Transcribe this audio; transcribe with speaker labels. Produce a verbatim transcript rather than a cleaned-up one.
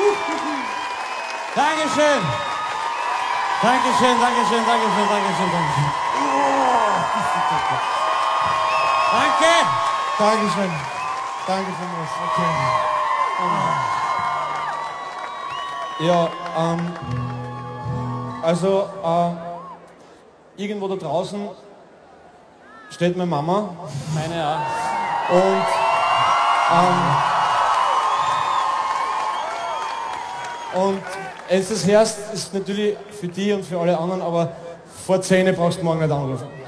Speaker 1: Dankeschön. Dankeschön, Dankeschön, Dankeschön, Dankeschön, Dankeschön. Danke.
Speaker 2: Dankeschön. Danke vielmals. Okay. Ja, ähm, also äh, irgendwo da draußen steht meine Mama.
Speaker 1: Meine ja.
Speaker 2: Und ähm, und es das Herz ist natürlich für die und für alle anderen, aber vor zehn brauchst du morgen nicht anrufen.